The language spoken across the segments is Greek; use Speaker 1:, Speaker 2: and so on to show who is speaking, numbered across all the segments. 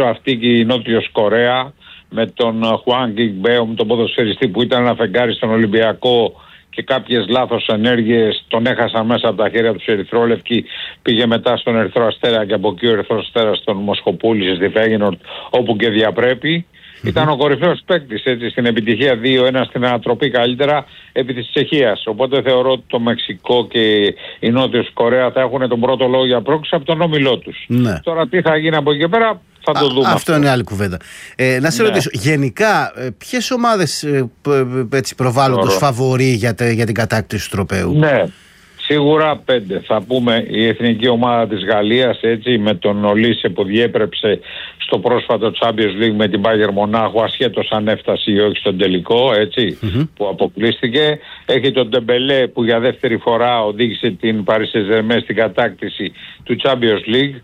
Speaker 1: αυτή και η Νότιος Κορέα με τον Χουάν Γκιγκμπέομ, τον ποδοσφαιριστή που ήταν ένα φεγγάρι στον Ολυμπιακό και κάποιες λάθος ενέργειες τον έχασαν μέσα από τα χέρια του Ερυθρόλευκοι, πήγε μετά στον Ερυθρό Αστέρα και από εκεί ο Ερυθρός Αστέρας στον Μοσχοπούλησε στη Φέγενορντ όπου και διαπρέπει. Ήταν ο κορυφαίος παίκτης στην επιτυχία 2-1 στην ανατροπή καλύτερα επί της Τσεχίας. Οπότε θεωρώ ότι το Μεξικό και η Νότιος Κορέα θα έχουν τον πρώτο λόγο για πρόκληση από τον όμιλό τους. Ναι. Τώρα τι θα γίνει από εκεί και πέρα θα το δούμε.
Speaker 2: Αυτό είναι άλλη κουβέντα. Να σε ρωτήσω, γενικά ποιες ομάδες προβάλλουν τους φαβορί για την κατάκτηση του τροπαίου?
Speaker 1: Ναι. Σίγουρα 5. Θα πούμε η εθνική ομάδα της Γαλλίας, έτσι, με τον Ολίσε που διέπρεψε στο πρόσφατο Champions League με την Bayern Μονάχου, ασχέτως αν έφτασε ή όχι στον τελικό, έτσι, που αποκλείστηκε. Έχει τον Ντεμπελέ που για δεύτερη φορά οδήγησε την Paris Saint-Germain στην κατάκτηση του Champions League.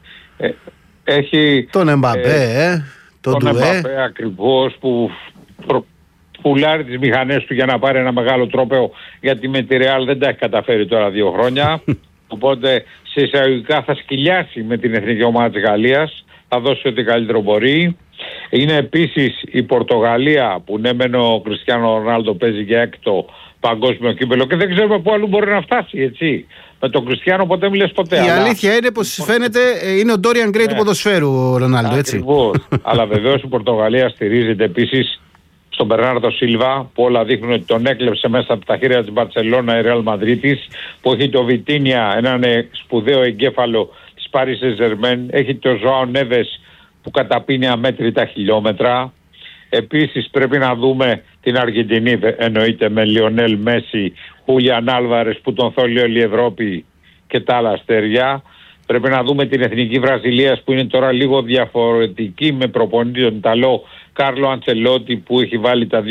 Speaker 1: Έχει
Speaker 2: τον Εμπαπέ, τον
Speaker 1: Εμπαπέ ακριβώς που πουλάρει τις μηχανές του για να πάρει ένα μεγάλο τρόπαιο, γιατί με τη Real δεν τα έχει καταφέρει τώρα 2 χρόνια. Οπότε σε εισαγωγικά θα σκυλιάσει με την εθνική ομάδα της Γαλλίας, θα δώσει ό,τι καλύτερο μπορεί. Είναι επίσης η Πορτογαλία που ναι μεν ο Κριστιάνο Ρονάλντο παίζει για 6ο παγκόσμιο κύπελλο και δεν ξέρουμε πού αλλού μπορεί να φτάσει, έτσι. Με τον Κριστιάνο ποτέ μιλες ποτέ.
Speaker 2: Η αλήθεια είναι πως φαίνεται είναι ο Ντόριαν Γκρέι του ποδοσφαίρου ο Ρονάλντο, έτσι.
Speaker 1: Ακριβώς. Αλλά βεβαίως η Πορτογαλία στηρίζεται επίσης στον Μπερνάρντο Σίλβα, που όλα δείχνουν ότι τον έκλεψε μέσα από τα χέρια της Μπαρτσελώνα η Ρεάλ Μαδρίτης, που έχει το Βιτίνια, έναν σπουδαίο εγκέφαλο της Paris Saint-Germain, έχει το Ζωάο Νέβες που καταπίνει αμέτρητα χιλιόμετρα. Επίσης πρέπει να δούμε την Αργεντινή, εννοείται, με Λιονέλ Μέση, Χούλιαν Άλβαρες που τον θέλει όλη η Ευρώπη και τα άλλα αστέρια. Πρέπει να δούμε την εθνική Βραζιλίας που είναι τώρα λίγο διαφορετική με προπονητή τον Ιταλό Κάρλο Αντσελότη που έχει βάλει τα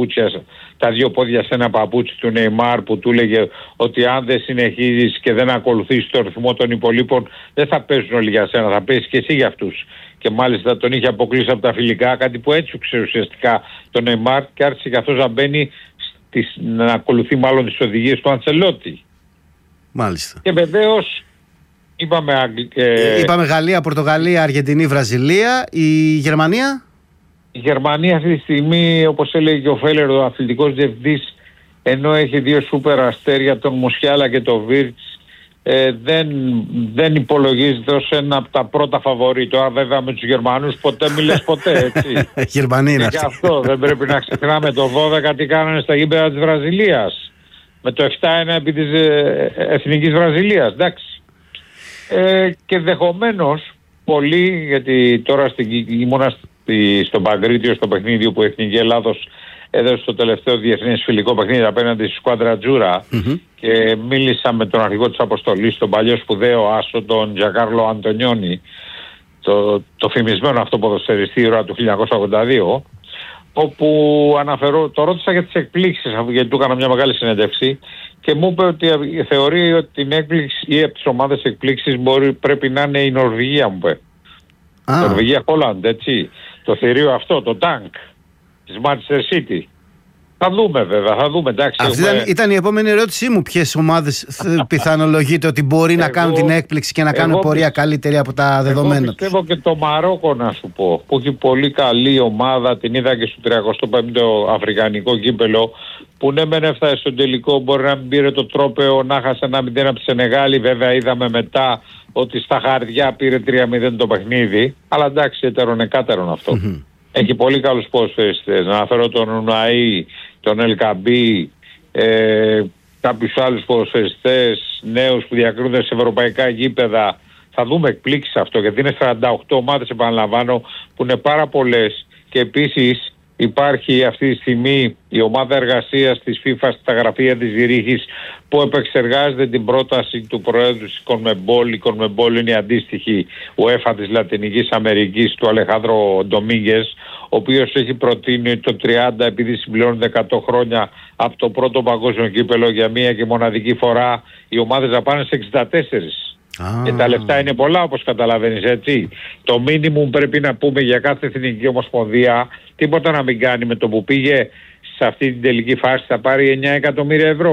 Speaker 1: 2 πόδια σε ένα παπούτσι του Νεϊμάρ που του έλεγε ότι αν δεν συνεχίζεις και δεν ακολουθείς το ρυθμό των υπολείπων δεν θα παίζουν όλοι για σένα, θα παίζεις και εσύ για αυτούς. Και μάλιστα τον είχε αποκλείσει από τα φιλικά, κάτι που έτσουξε ουσιαστικά τον Νεϊμάρ και άρχισε καθώς να μπαίνει να ακολουθεί μάλλον τις οδηγίες του Αντσελότη.
Speaker 2: Μάλιστα.
Speaker 1: Και βεβαίως
Speaker 2: είπαμε Γαλλία, Πορτογαλία, Αργεντινή, Βραζιλία. Η Γερμανία?
Speaker 1: Η Γερμανία αυτή τη στιγμή, όπως έλεγε και ο Φέλερ, ο αθλητικός διευθυντής, ενώ έχει 2 σούπερ αστέρια, τον Μουσιάλα και τον Βίρτς, δεν υπολογίζεται ως ένα από τα πρώτα φαβορί. Τώρα βέβαια με τους Γερμανούς ποτέ μιλες ποτέ, έτσι.
Speaker 2: Γερμανοί είναι
Speaker 1: αυτοί. Και αυτό δεν πρέπει να ξεχνάμε το 12 τι κάνανε στα γήπεδα της Βραζιλίας. Με το 7-1 επί της εθνικής Βραζιλίας, εντάξει. Και ενδεχομένως πολλοί, γιατί τώρα ήμουνα στο Παγκρίτιο στο παιχνίδι που η Εθνική Ελλάδος έδωσε το τελευταίο διεθνές φιλικό παιχνίδι απέναντι στη Σκουάντρα Τζούρα και μίλησα με τον αρχηγό της αποστολής, τον παλιό σπουδαίο άσο, τον Τζακάρλο Αντωνιόνι, το φημισμένο αυτό ποδοσφαιριστή ήρωα του 1982, όπου το ρώτησα για τις εκπλήξεις, γιατί του έκανα μια μεγάλη συνέντευξη και μου είπε ότι θεωρεί ότι την έκπληξη ή από τις ομάδες εκπλήξεις πρέπει να είναι η Νορβηγία, μου είπε. Η Νορβηγία Χόλαντ, έτσι. Το θηρίο αυτό, το τάγκ της Manchester City. Θα δούμε βέβαια, θα δούμε. Εντάξει,
Speaker 2: αυτή ήταν η επόμενη ερώτησή μου. Ποιες ομάδες πιθανολογείται ότι μπορεί να κάνουν την έκπληξη και να κάνουν πορεία καλύτερη από τα δεδομένα?
Speaker 1: Εγώ πιστεύω και το Μαρόκο, να σου πω, που έχει πολύ καλή ομάδα, την είδα και στο 35ο Αφρικανικό κύπελλο, που ναι μεν έφτασε στον τελικό, μπορεί να μην πήρε το τρόπαιο, να χάσε 1-0 από τη Σενεγάλη. Βέβαια είδαμε μετά ότι στα χαρδιά πήρε 3-0 το παιχνίδι, αλλά εντάξει, ετερονεκάτερον αυτό. Έχει πολύ καλούς ποδοσφαιριστές. Να αναφέρω τον Ουναή, τον Ελκαμπή, κάποιους άλλους ποδοσφαιριστές νέους που διακρίνονται σε ευρωπαϊκά γήπεδα. Θα δούμε εκπλήξεις αυτό, γιατί είναι 48 ομάδες, επαναλαμβάνω, που είναι πάρα πολλές. Και επίσης υπάρχει αυτή τη στιγμή η ομάδα εργασίας της FIFA στα γραφεία της Ζηρίχης που επεξεργάζεται την πρόταση του Προέδρου της Κονμεμπόλ. Η Κονμεμπόλ είναι η αντίστοιχη UEFA της Λατινικής Αμερικής, του Αλεχάνδρο Ντομίγκες, ο οποίος έχει προτείνει το 30, επειδή συμπληρώνει 100 χρόνια από το πρώτο παγκόσμιο κύπελλο, για μία και μοναδική φορά οι ομάδες να πάνε σε 64. Και τα λεφτά είναι πολλά, όπως καταλαβαίνεις, έτσι. Το μίνιμουμ πρέπει να πούμε για κάθε εθνική ομοσπονδία, τίποτα να μην κάνει, με το που πήγε σε αυτή την τελική φάση θα πάρει 9 εκατομμύρια ευρώ.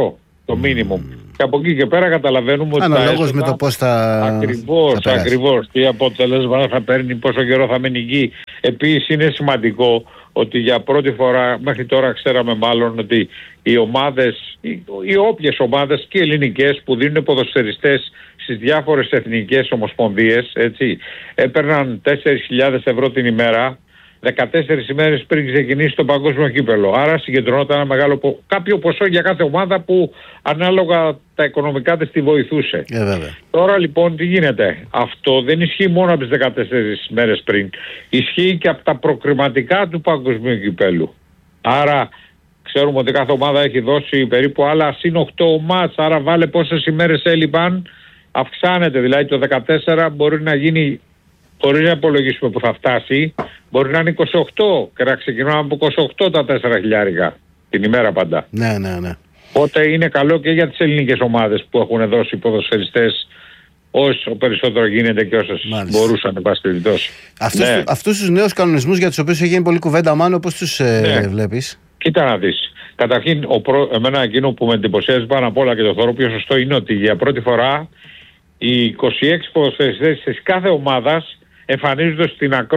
Speaker 1: Το minimum. Και από εκεί και πέρα καταλαβαίνουμε ότι
Speaker 2: αναλόγως με το πώς θα
Speaker 1: Ακριβώς. Τι αποτέλεσμα θα παίρνει, πόσο καιρό θα μείνει εκεί. Επίσης είναι σημαντικό ότι για πρώτη φορά, μέχρι τώρα ξέραμε μάλλον ότι οι ομάδες, οι όποιες ομάδες και ελληνικές που δίνουν ποδοσφαιριστές στις διάφορες εθνικές ομοσπονδίες, έτσι, έπαιρναν 4.000 ευρώ την ημέρα, 14 ημέρες πριν ξεκινήσει το παγκόσμιο κύπελλο. Άρα συγκεντρωνόταν ένα μεγάλο κάποιο ποσό για κάθε ομάδα που ανάλογα τα οικονομικά της τη βοηθούσε. Τώρα λοιπόν τι γίνεται? Αυτό δεν ισχύει μόνο από τις 14 μέρες πριν. Ισχύει και από τα προκριματικά του παγκοσμίου κυπέλλου. Άρα ξέρουμε ότι κάθε ομάδα έχει δώσει περίπου άλλα συν 8 μάτς. Άρα βάλε πόσες ημέρες έλειπαν. Αυξάνεται, δηλαδή το 14 μπορεί να γίνει, χωρίς να υπολογίσουμε που θα φτάσει, μπορεί να είναι 28 και να ξεκινάμε από 28 τα 4.000 την ημέρα πάντα.
Speaker 2: Ναι.
Speaker 1: Οπότε είναι καλό και για τις ελληνικές ομάδες που έχουν δώσει ποδοσφαιριστές όσο περισσότερο γίνεται και όσες μπορούσαν να πάση περιπτώσει.
Speaker 2: Αυτούς τους νέους κανονισμούς για τους οποίους έχει γίνει πολλή κουβέντα, Μάνο, πώς τους βλέπεις?
Speaker 1: Κοίτα να δεις. Καταρχήν, εμένα εκείνο που με εντυπωσιάζει πάνω απ' όλα και το θεωρώ πιο σωστό είναι ότι για πρώτη φορά οι 26 ποδοσφαιριστές της κάθε ομάδας εμφανίζονται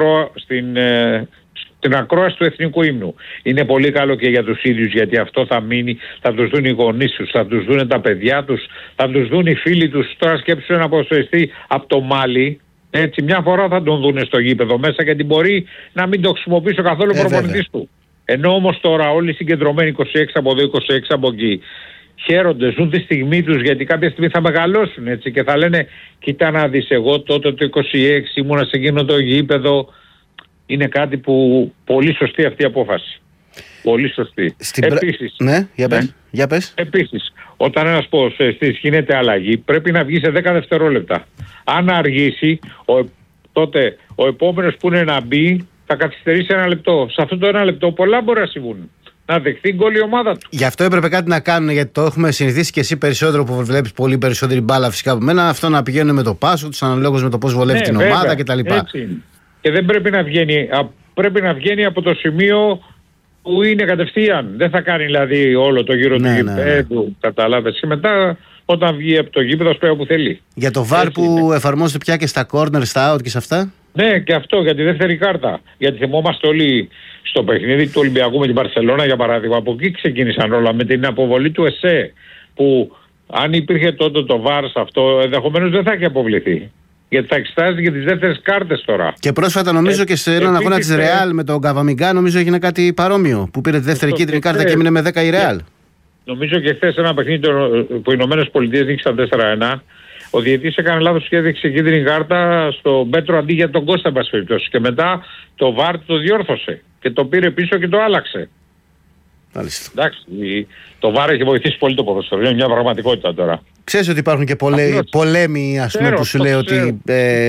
Speaker 1: στην ακρόαση του εθνικού ύμνου. Είναι πολύ καλό και για τους ίδιους, γιατί αυτό θα μείνει, θα τους δουν οι γονείς τους, θα τους δουν τα παιδιά τους, θα τους δουν οι φίλοι τους. Τώρα σκέψου ένα ποδοσφαιριστή από το Μάλι, έτσι, μια φορά θα τον δουν στο γήπεδο μέσα, γιατί μπορεί να μην το χρησιμοποιήσει καθόλου ο προπονητής του. Ενώ όμως τώρα όλοι συγκεντρωμένοι 26 από εδώ, 26 από εκεί, χαίρονται, ζουν τη στιγμή τους, γιατί κάποια στιγμή θα μεγαλώσουν, έτσι, και θα λένε κοίτα να δεις, εγώ τότε το 26 ήμουνα σε εκείνο το γήπεδο. Είναι κάτι που πολύ σωστή αυτή η απόφαση. Πολύ σωστή. Επίσης,
Speaker 2: για πες.
Speaker 1: Επίσης, όταν ένας ποδοσφαιριστής γίνεται αλλαγή, πρέπει να βγει σε 10 δευτερόλεπτα. Αν αργήσει, τότε ο επόμενος που είναι να μπει θα καθυστερήσει 1 λεπτό. Σε αυτό το 1 λεπτό πολλά μπορεί να συμβούν. Να δεχθεί γκολ η ομάδα του.
Speaker 2: Γι' αυτό έπρεπε κάτι να κάνουν, γιατί το έχουμε συνηθίσει και εσύ περισσότερο, που βλέπεις πολύ περισσότερη μπάλα φυσικά από μένα. Αυτό να πηγαίνουν με το πάσο τους, αναλόγως με το πώς βολεύει την ομάδα κτλ.
Speaker 1: Και δεν πρέπει να βγαίνει, πρέπει να βγαίνει από το σημείο που είναι κατευθείαν. Δεν θα κάνει δηλαδή όλο το γύρο του γήπεδου, καταλάβες. Και μετά όταν βγει από το γήπεδο σπάει όπου θέλει. Για το VAR που εφαρμόζεται πια και στα corner, στα out και σε αυτά. Ναι, και αυτό για τη δεύτερη κάρτα. Γιατί θυμόμαστε όλοι στο παιχνίδι του Ολυμπιακού με την Μπαρσελόνα, για παράδειγμα. Από εκεί ξεκίνησαν όλα με την αποβολή του ΕΣΕ. Που αν υπήρχε τότε το VAR σε αυτό, ενδεχομένως δεν θα έχει αποβληθεί. Γιατί θα εξετάζει και τις δεύτερες κάρτες τώρα. Και πρόσφατα νομίζω και σε έναν αγώνα της Ρεάλ με τον Καβαμιγκά, νομίζω έγινε κάτι παρόμοιο. Που πήρε τη δεύτερη κίτρινη κάρτα και έμεινε με 10 η Ρεάλ. Νομίζω και χθες ένα παιχνίδι που οι Ηνωμένες Πολιτείες νίκησαν 4-1. Ο διαιτητής έκανε λάθος και έδειξε κίτρινη κάρτα στον Πέτρο αντί για τον Κώστα, εν πάση περιπτώσει. Και μετά το VAR το διόρθωσε και το πήρε πίσω και το άλλαξε. Μάλιστα. Εντάξει, το VAR έχει βοηθήσει πολύ το ποδόσφαιρο. Είναι μια πραγματικότητα τώρα. Ξέρεις ότι υπάρχουν και πολέμοι, ας πούμε, που σου λέει ότι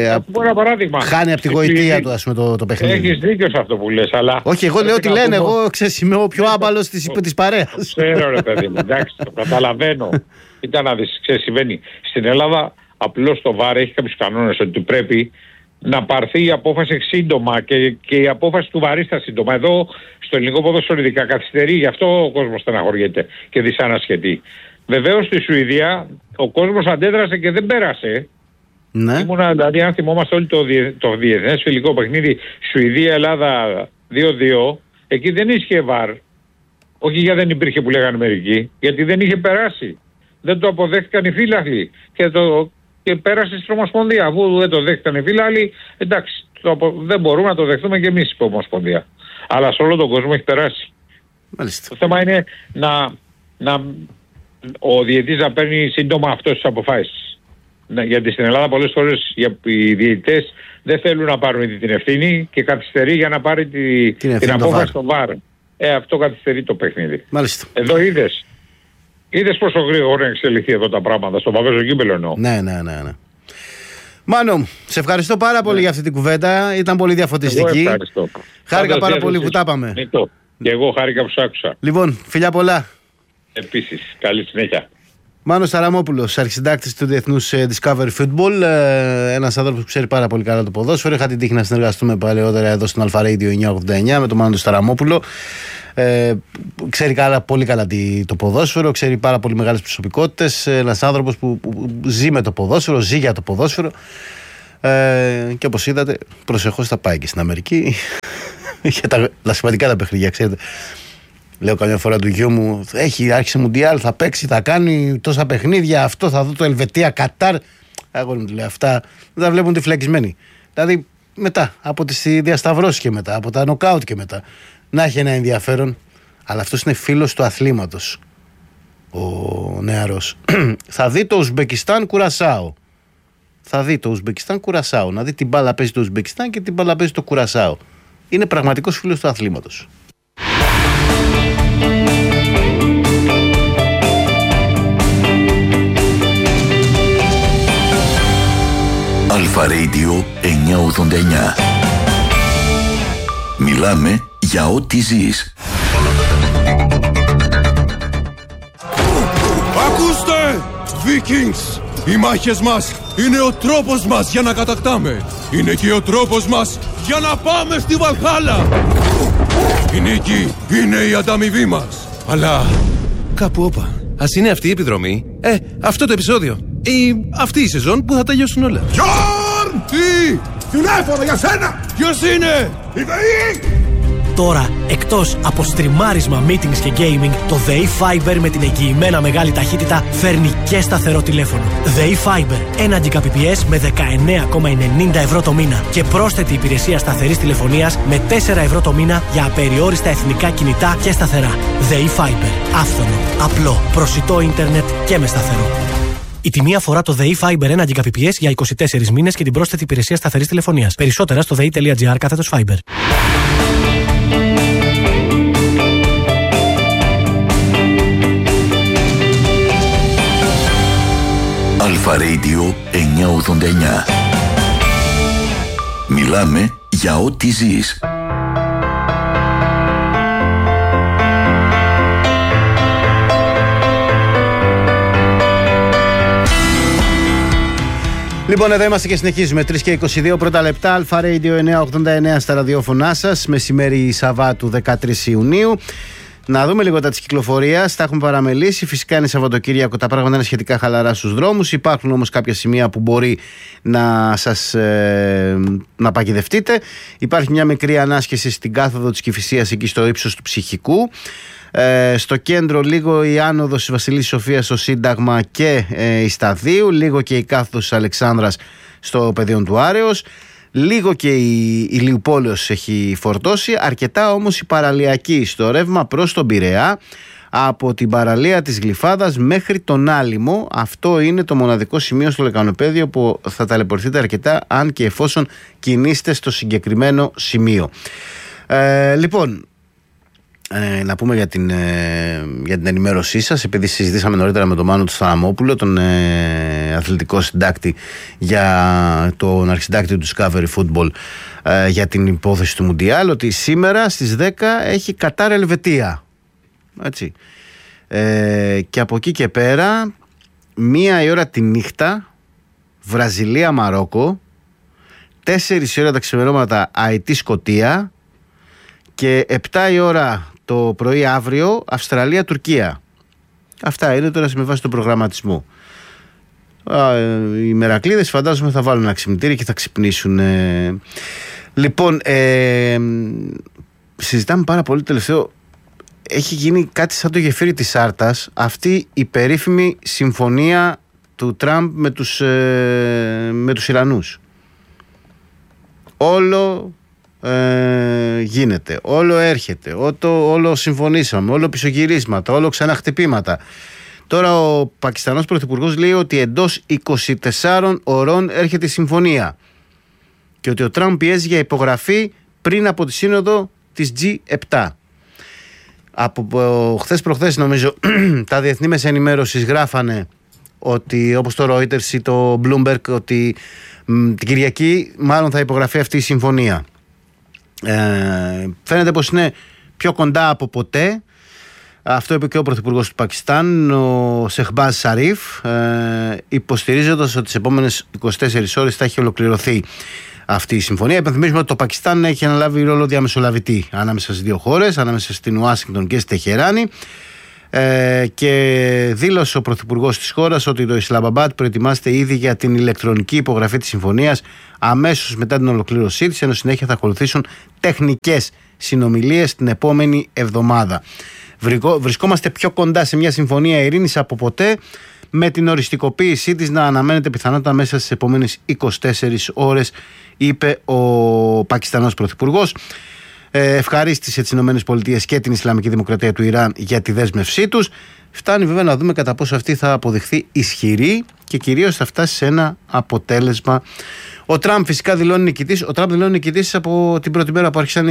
Speaker 1: χάνει από τη γοητεία του, ας πούμε, το παιχνίδι. Έχεις δίκιο σε αυτό που λες, αλλά... Όχι, εγώ λέω ότι λένε, εγώ ξέρεις, είμαι ο πιο άμπαλος της παρέας. Ξέρω ρε παιδί μου, εντάξει, το καταλαβαίνω. Κοίτα να δεις, ξέρεις, συμβαίνει. Στην Ελλάδα απλώς το VAR έχει κάποιους κανόνες ότι πρέπει να πάρθει η απόφαση σύντομα και η απόφαση του βαρίστα σύντομα. Εδώ στο ελληνικό ποδόσφαιρο ειδικά καθυστερεί, γι' αυτό ο κόσμος στεναχωριέται και δυσανασχετεί. Βεβαίως στη Σουηδία ο κόσμος αντέδρασε και δεν πέρασε. Ναι. Ήμουνα, δηλαδή, αν θυμόμαστε όλοι το διεθνές φιλικό παιχνίδι Σουηδία-Ελλάδα 2-2, εκεί δεν ίσχυε VAR. Όχι γιατί δεν υπήρχε που λέγανε μερικοί, γιατί δεν είχε περάσει. Δεν το αποδέχτηκαν οι φύλαχοι και πέρασε στην Ομοσπονδία. Αφού δεν το δέχτηκαν οι φύλαχοι, εντάξει, δεν μπορούμε να το δεχτούμε και εμείς η Ομοσπονδία. Αλλά σε όλο τον κόσμο έχει περάσει. Μάλιστα. Το θέμα είναι ο διαιτητής να παίρνει σύντομα αυτές τις αποφάσεις. Γιατί στην Ελλάδα πολλές φορές οι διαιτητές δεν θέλουν να πάρουν ήδη την ευθύνη και καθυστερεί για να πάρει την απόφαση στο VAR. Αυτό καθυστερεί το παιχνίδι. Μάλιστα. Εδώ είδες πόσο γρήγορα εξελιχθεί εδώ τα πράγματα, στο παγκόσμιο κύπελλο εννοώ. Ναι. Μάνο, σε ευχαριστώ πάρα πολύ για αυτή την κουβέντα. Ήταν πολύ διαφωτιστική. Εγώ ευχαριστώ. Χάρηκα πάρα πολύ που τα είπαμε. Και εγώ χάρηκα που σ' άκουσα. Λοιπόν, φιλιά πολλά. Επίσης, καλή συνέχεια.
Speaker 2: Μάνος Ταραμόπουλος, αρχισυντάκτης του Διεθνούς Discovery Football, ένας άνθρωπος που ξέρει πάρα πολύ καλά το ποδόσφαιρο. Είχα την τύχη να συνεργαστούμε παλαιότερα εδώ στην Αλφα Radio 989 με τον Μάνο Ταραμόπουλο. Ξέρει πολύ καλά το ποδόσφαιρο, ξέρει πάρα πολύ μεγάλες προσωπικότητες. Ένας άνθρωπος που ζει με το ποδόσφαιρο, ζει για το ποδόσφαιρο. Και όπως είδατε, προσεχώς θα πάει και στην Αμερική για τα σημαντικά τα παιχνίδια, ξέρετε. Λέω καμιά φορά του γιού μου, άρχισε Μουντιάλ, θα παίξει, θα κάνει τόσα παιχνίδια, αυτό θα δω το Ελβετία, Κατάρ. Αγόρι μου, του λέω, αυτά δεν τα βλέπουν τη φλεγισμένοι. Δηλαδή μετά, από τις διασταυρώσεις και μετά, από τα νοκάουτ και μετά, να έχει ένα ενδιαφέρον. Αλλά αυτός είναι φίλος του αθλήματος, ο νεαρός. Θα δει το Ουσμπεκιστάν Κουρασάο. Να δει την μπάλα παίζει το Ουσμπεκιστάν και την μπάλα παίζει το Κουρασάο. Είναι πραγματικός φίλος του αθλήματος.
Speaker 3: Αλφα Radio 989. Μιλάμε για ό,τι ζεις.
Speaker 4: Ακούστε! Vikings! Οι μάχες μας είναι ο τρόπος μας για να κατακτάμε. Είναι και ο τρόπος μας για να πάμε στη Βαλχάλα. Η νίκη είναι η ανταμοιβή μας. Αλλά κάπου όπα. Ας είναι αυτή η επιδρομή, αυτό το επεισόδιο ή αυτή η σεζόν που θα τελειώσουν όλα. Γιόρν! Τι! Τηλέφωνο για σένα! Ποιος είναι? Η ΔΕΗ!
Speaker 5: Τώρα, εκτός από στριμάρισμα, meetings και gaming, το ΔΕΗ Fiber με την εγγυημένα μεγάλη ταχύτητα φέρνει και σταθερό τηλέφωνο. ΔΕΗ Fiber, 1 Gbps με 19,90 ευρώ το μήνα και πρόσθετη υπηρεσία σταθερής τηλεφωνίας με 4 ευρώ το μήνα για απεριόριστα εθνικά κινητά και σταθερά. ΔΕΗ Fiber, άφθονο, απλό, προσιτό ίντερνετ και με σταθερό. Η τιμή αφορά το ΔΕΗ Fiber 1 Gbps για 24 μήνες και την πρόσθετη υπηρεσία σταθερής τηλεφωνίας. Περισσότερα στο dei.gr/Fiber.
Speaker 3: Αλφα Radio 989. Μιλάμε για ό,τι ζεις.
Speaker 2: Λοιπόν, εδώ είμαστε και συνεχίζουμε. 3 και 22 πρώτα λεπτά. Αλφα Radio 989 στα ραδιόφωνά σας. Μεσημέρι Σαββάτου 13 Ιουνίου. Να δούμε λίγο τα της κυκλοφορίας. Τα έχουμε παραμελήσει. Φυσικά είναι Σαββατοκύριακο. Τα πράγματα είναι σχετικά χαλαρά στους δρόμους. Υπάρχουν όμως κάποια σημεία που μπορεί να σας να παγιδευτείτε. Υπάρχει μια μικρή ανάσχεση στην κάθοδο της Κηφισίας, εκεί στο ύψος του Ψυχικού. Στο κέντρο λίγο η άνοδος της Βασιλής Σοφίας στο Σύνταγμα και η Σταδίου. Λίγο και η κάθοδος της Αλεξάνδρας στο πεδίο του Άρεως. Λίγο και η Ηλιουπόλεως έχει φορτώσει. Αρκετά όμως η παραλιακή στο ρεύμα προς τον Πειραιά, από την παραλία της Γλυφάδας μέχρι τον Άλυμο. Αυτό είναι το μοναδικό σημείο στο λεκανοπέδιο που θα ταλαιπωρηθείτε αρκετά, αν και εφόσον κινείστε στο συγκεκριμένο σημείο. Λοιπόν, να πούμε για την ενημέρωσή σας, επειδή συζητήσαμε νωρίτερα με τον Μάνο του Σταραμόπουλο, τον αθλητικό συντάκτη για τον αρχισυντάκτη του Discovery Football, για την υπόθεση του Μουντιάλ, ότι σήμερα στις 10 έχει Κατάρ Ελβετία, έτσι, και από εκεί και πέρα 1 η ώρα τη νύχτα Βραζιλία Μαρόκο, 4 η ώρα τα ξημερώματα Αιτή Σκωτία και 7 η ώρα το πρωί αύριο Αυστραλία-Τουρκία. Αυτά είναι τώρα με βάση τον προγραμματισμό. Οι μερακλείδες φαντάζομαι θα βάλουν ένα ξυπνητήρι και θα ξυπνήσουν. Λοιπόν, συζητάμε πάρα πολύ τελευταίο. Έχει γίνει κάτι σαν το γεφύρι της Σάρτας, αυτή η περίφημη συμφωνία του Τραμπ με τους Ιρανούς. Όλο γίνεται, όλο έρχεται, όλο συμφωνήσαμε, όλο πισωγυρίσματα, όλο ξαναχτυπήματα. Τώρα ο Πακιστανός πρωθυπουργός λέει ότι εντός 24 ωρών έρχεται η συμφωνία και ότι ο Τραμπ πιέζει για υπογραφή πριν από τη σύνοδο της G7. Από χθες προχθές νομίζω τα διεθνή μέσα ενημέρωσης γράφανε ότι, όπως το Reuters ή το Bloomberg, ότι την Κυριακή μάλλον θα υπογραφεί αυτή η συμφωνία. Φαίνεται πως είναι πιο κοντά από ποτέ. Αυτό είπε και ο Πρωθυπουργός του Πακιστάν, ο Σεχμπάζ Σαρίφ, υποστηρίζοντας ότι τις επόμενες 24 ώρες θα έχει ολοκληρωθεί αυτή η συμφωνία. Επενθυμίζουμε ότι το Πακιστάν έχει αναλάβει ρόλο διαμεσολαβητή ανάμεσα στις δύο χώρες, ανάμεσα στην Ουάσιγκτον και στη Τεχεράνη, και δήλωσε ο Πρωθυπουργός της χώρας ότι το Ισλαμαμπάντ προετοιμάζεται ήδη για την ηλεκτρονική υπογραφή της συμφωνίας αμέσως μετά την ολοκλήρωσή της, ενώ συνέχεια θα ακολουθήσουν τεχνικές συνομιλίες την επόμενη εβδομάδα. Βρισκόμαστε πιο κοντά σε μια συμφωνία ειρήνης από ποτέ, με την οριστικοποίησή της να αναμένεται πιθανότατα μέσα στις επόμενες 24 ώρες, είπε ο Πακιστανός Πρωθυπουργός. Ευχαρίστησε τις ΗΠΑ και την Ισλαμική Δημοκρατία του Ιράν για τη δέσμευσή τους. Φτάνει βέβαια να δούμε κατά πόσο αυτή θα αποδειχθεί ισχυρή και κυρίως θα φτάσει σε ένα αποτέλεσμα. Ο Τραμπ φυσικά δηλώνει νικητής. Ο Τραμπ δηλώνει νικητής από την πρώτη μέρα που άρχισαν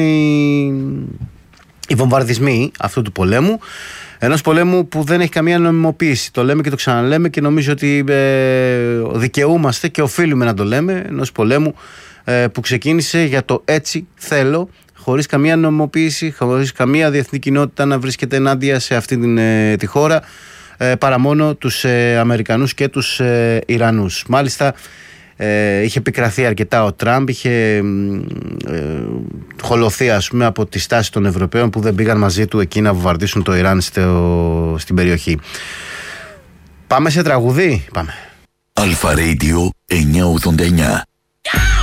Speaker 2: οι βομβαρδισμοί αυτού του πολέμου. Ενός πολέμου που δεν έχει καμία νομιμοποίηση. Το λέμε και το ξαναλέμε και νομίζω ότι δικαιούμαστε και οφείλουμε να το λέμε. Ενός πολέμου που ξεκίνησε για το έτσι θέλω, χωρίς καμία νομιμοποίηση, χωρίς καμία διεθνή κοινότητα να βρίσκεται ενάντια σε αυτή τη χώρα, παρά μόνο τους Αμερικανούς και τους Ιρανούς. Μάλιστα είχε επικραθεί αρκετά ο Τραμπ, είχε χολωθεί ας πούμε από τη στάση των Ευρωπαίων που δεν πήγαν μαζί του εκεί να βομβαρδίσουν το Ιράν στην περιοχή. Πάμε σε τραγουδί. Πάμε.
Speaker 3: Αλφα Radio 989.